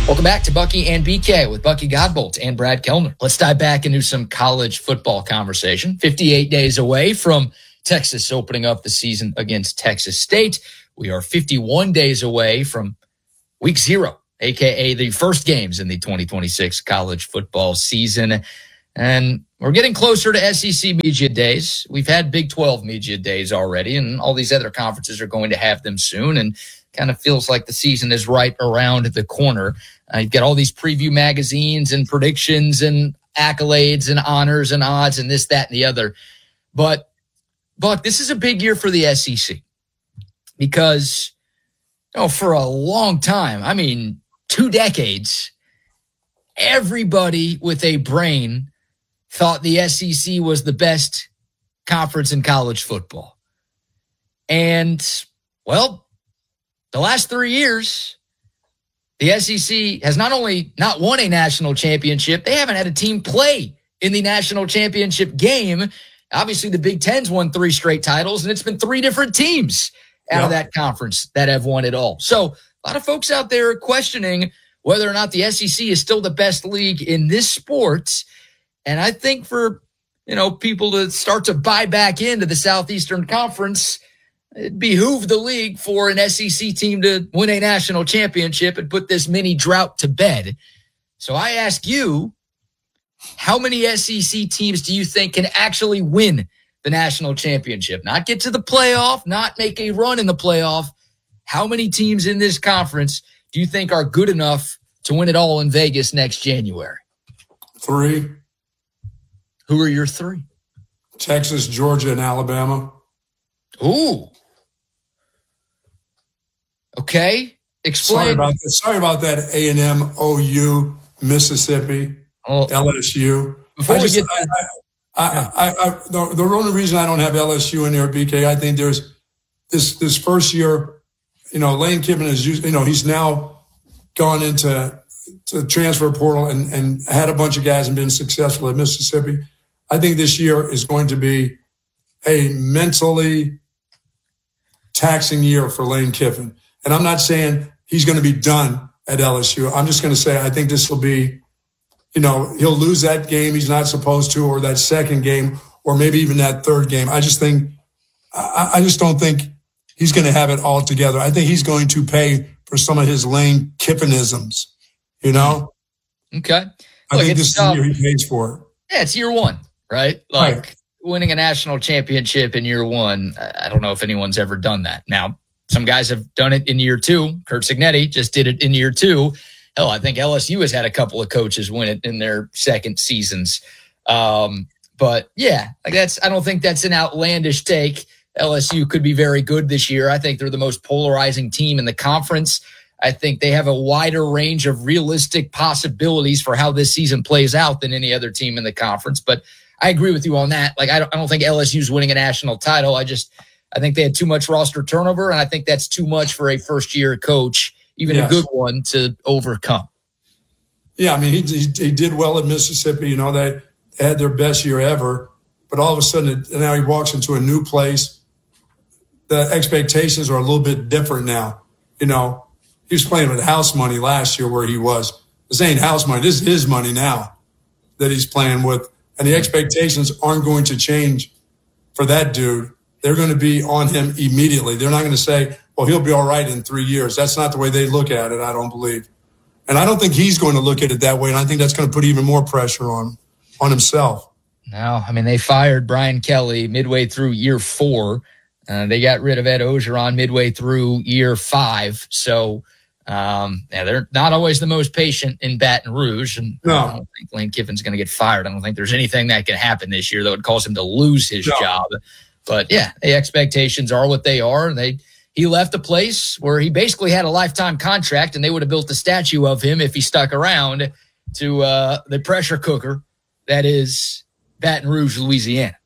Welcome back to Bucky and BK with Bucky Godbolt and Brad Kellner. Let's dive back into some college football conversation. 58 days away from Texas opening up the season against Texas State. We are 51 days away from week 0, aka the first games in the 2026 college football season. And we're getting closer to SEC Media Days. We've had Big 12 Media Days already, and all these other conferences are going to have them soon. And kind of feels like the season is right around the corner. You've got all these preview magazines and predictions and accolades and honors and odds and this, that, and the other. But, Buck, this is a big year for the SEC because, for a long time, 2 decades, everybody with a brain thought the SEC was the best conference in college football. And, the last 3 years, the SEC has not only not won a national championship, they haven't had a team play in the national championship game. Obviously, the Big Ten's won 3 straight titles, and it's been 3 different teams out of that conference that have won it all. So a lot of folks out there are questioning whether or not the SEC is still the best league in this sport. And I think for, people to start to buy back into the Southeastern Conference, it behooved the league for an SEC team to win a national championship and put this mini drought to bed. So I ask you, how many SEC teams do you think can actually win the national championship? Not get to the playoff, not make a run in the playoff. How many teams in this conference do you think are good enough to win it all in Vegas next January? 3. Who are your 3? Texas, Georgia, and Alabama. Ooh. Okay. Explain. Sorry about that. A&M, OU, Mississippi, LSU. Before we get the only reason I don't have LSU in there, BK, I think there's this first year, Lane Kiffin is, he's now gone into the transfer portal and had a bunch of guys and been successful at Mississippi. I think this year is going to be a mentally taxing year for Lane Kiffin. And I'm not saying he's going to be done at LSU. I'm just going to say I think this will be, he'll lose that game he's not supposed to, or that second game, or maybe even that third game. I just don't think he's going to have it all together. I think he's going to pay for some of his Lane Kiffinisms, Okay. I think this is the year he pays for it. Yeah, it's year 1, right? Right. Winning a national championship in year 1, I don't know if anyone's ever done that. Now, some guys have done it in year 2. Curt Cignetti just did it in year 2. Hell, I think LSU has had a couple of coaches win it in their second seasons. But yeah, I don't think that's an outlandish take. LSU could be very good this year. I think they're the most polarizing team in the conference. I think they have a wider range of realistic possibilities for how this season plays out than any other team in the conference. But I agree with you on that. I don't think LSU's winning a national title. I think they had too much roster turnover, and I think that's too much for a first-year coach, even a good one, to overcome. Yeah, he did well at Mississippi. They had their best year ever, but all of a sudden now he walks into a new place. The expectations are a little bit different now. He was playing with house money last year where he was. This ain't house money. This is his money now that he's playing with. And the expectations aren't going to change for that dude. They're going to be on him immediately. They're not going to say, well, he'll be all right in 3 years. That's not the way they look at it, I don't believe. And I don't think he's going to look at it that way. And I think that's going to put even more pressure on himself. No, they fired Brian Kelly midway through year 4. They got rid of Ed Ogeron midway through year 5. So, they're not always the most patient in Baton Rouge. And no. I don't think Lane Kiffin's going to get fired. I don't think there's anything that can happen this year that would cause him to lose his job. But yeah, the expectations are what they are. He left a place where he basically had a lifetime contract, and they would have built a statue of him if he stuck around to the pressure cooker that is Baton Rouge, Louisiana.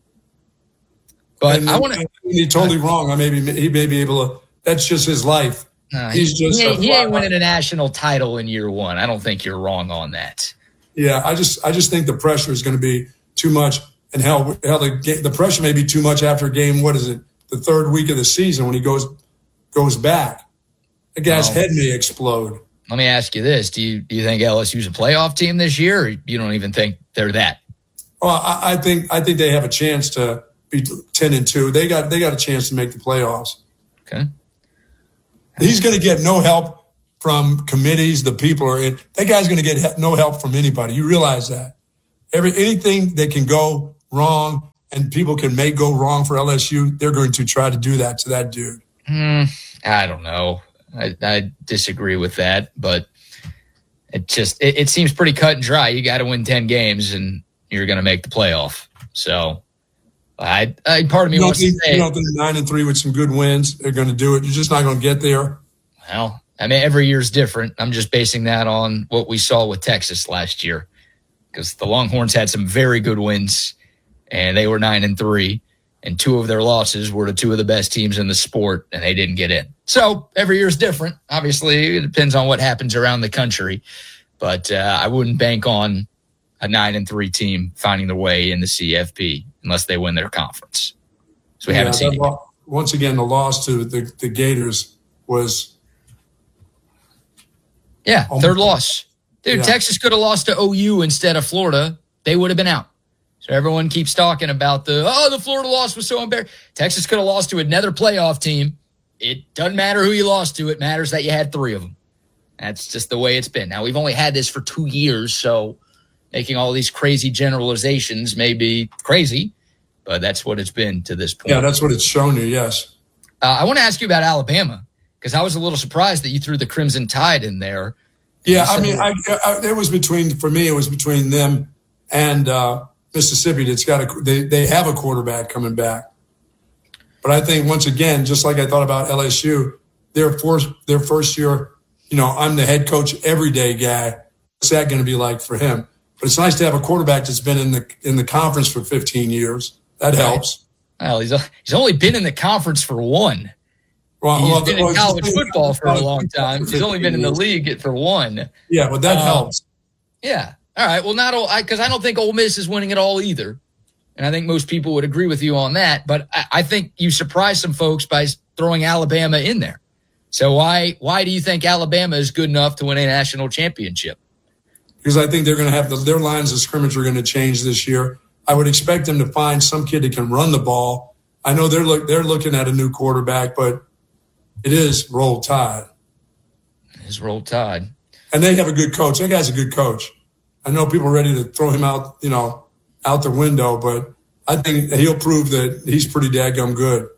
But he's totally wrong. He may be able to. That's just his life. He ain't winning a national title in year 1. I don't think you're wrong on that. Yeah, I just think the pressure is going to be too much. And the pressure may be too much after game. What is it? The third week of the season when he goes back, the guy's head may explode. Let me ask you this. Do you think LSU's a playoff team this year, or you don't even think they're that? Well, I think they have a chance to be 10-2. They got a chance to make the playoffs. Okay. He's going to get no help from committees. The people are in. That guy's going to get no help from anybody. You realize that. Anything that can go wrong and people can make go wrong for LSU, they're going to try to do that to that dude. I don't know. I disagree with that, but it seems pretty cut and dry. You got to win 10 games and you're going to make the playoff. So I part of me wants to say, you don't think 9-3 with some good wins, they're going to do it. You're just not going to get there. Well, I mean, every year's different. I'm just basing that on what we saw with Texas last year, because the Longhorns had some very good wins and they were 9-3. And 2 of their losses were to 2 of the best teams in the sport, and they didn't get in. So every year is different. Obviously, it depends on what happens around the country. But I wouldn't bank on a 9-3 team finding their way in the CFP unless they win their conference. So we haven't seen it. Once again, the loss to the Gators was third loss. Dude, Texas could have lost to OU instead of Florida. They would have been out. So everyone keeps talking about the Florida loss was so embarrassing. Texas could have lost to another playoff team. It doesn't matter who you lost to. It matters that you had 3 of them. That's just the way it's been. Now, we've only had this for 2 years, so making all these crazy generalizations may be crazy, but that's what it's been to this point. Yeah, that's what it's shown you, yes. I want to ask you about Alabama, because I was a little surprised that you threw the Crimson Tide in there. Yeah, I mean, it was between them and Mississippi. They have a quarterback coming back. But I think, once again, just like I thought about LSU, their first year, I'm the head coach everyday guy. What's that going to be like for him? But it's nice to have a quarterback that's been in the conference for 15 years. That helps. Well, he's only been in the conference for 1. He's been in college football for a long time. He's only been in the league for 1. Yeah, but that helps. Yeah. All right. Well, because I don't think Ole Miss is winning it all either. And I think most people would agree with you on that. But I think you surprised some folks by throwing Alabama in there. So why do you think Alabama is good enough to win a national championship? Because I think they're going to have their lines of scrimmage are going to change this year. I would expect them to find some kid that can run the ball. I know they're looking at a new quarterback, but it is Roll Tide. It is Roll Tide. And they have a good coach. That guy's a good coach. I know people are ready to throw him out, out the window, but I think he'll prove that he's pretty daggum good.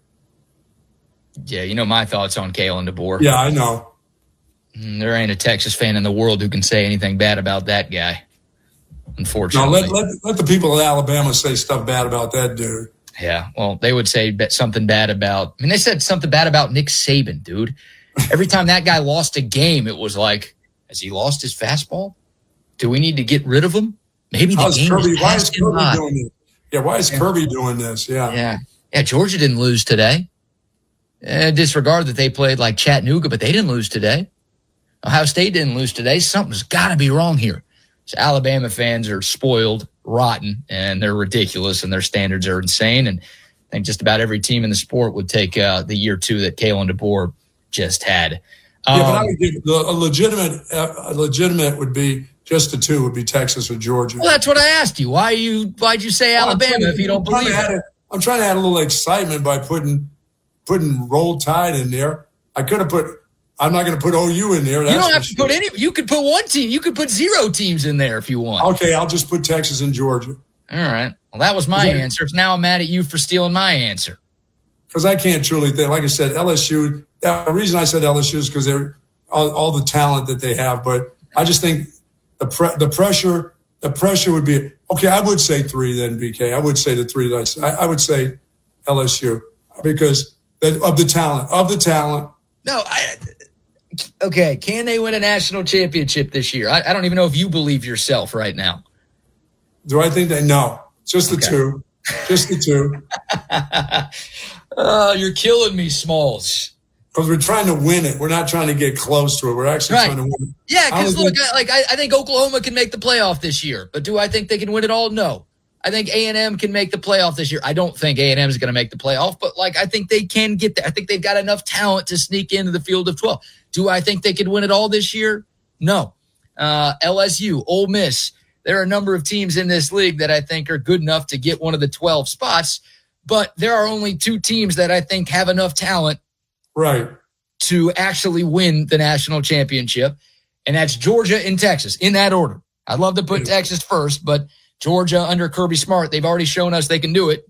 Yeah, my thoughts on Kalen DeBoer. Yeah, I know. There ain't a Texas fan in the world who can say anything bad about that guy, unfortunately. No, let the people of Alabama say stuff bad about that dude. Yeah, well, they would say something bad about – they said something bad about Nick Saban, dude. Every time that guy lost a game, it was like, has he lost his fastball? Do we need to get rid of him? Maybe the game is past him by. Doing this? Yeah, why is Kirby doing this? Yeah. Yeah, Georgia didn't lose today. Disregard that they played like Chattanooga, but they didn't lose today. Ohio State didn't lose today. Something's got to be wrong here. So Alabama fans are spoiled, rotten, and they're ridiculous, and their standards are insane. And I think just about every team in the sport would take the year 2 that Kalen DeBour just had. But I would give a legitimate would be just the 2 would be Texas or Georgia. Well, that's what I asked you. Why'd you say Alabama if you don't believe it? I'm trying to add a little excitement by putting Roll Tide in there. I could have put. I'm not going to put OU in there. You don't have to put any. You could put 1 team. You could put 0 teams in there if you want. Okay, I'll just put Texas and Georgia. All right. Well, that was my answer. Now I'm mad at you for stealing my answer. Because I can't truly think. Like I said, LSU. The reason I said LSU is because they're all the talent that they have. But I just think the pressure would be okay. I would say 3 then, BK. I would say the 3 that I would say LSU because of the talent. No, okay, can they win a national championship this year? I don't even know if you believe yourself right now. Do I think they? No, just the 2. Just the 2. Oh, you're killing me, Smalls. Because we're trying to win it. We're not trying to get close to it. We're actually trying to win it. Yeah, because look, I think Oklahoma can make the playoff this year. But do I think they can win it all? No. I think A&M can make the playoff this year. I don't think A&M is going to make the playoff, but I think they can get there. I think they've got enough talent to sneak into the field of 12. Do I think they could win it all this year? No. LSU, Ole Miss. There are a number of teams in this league that I think are good enough to get one of the 12 spots, but there are only 2 teams that I think have enough talent to actually win the national championship, and that's Georgia and Texas, in that order. I'd love to put Texas first, but Georgia under Kirby Smart, they've already shown us they can do it.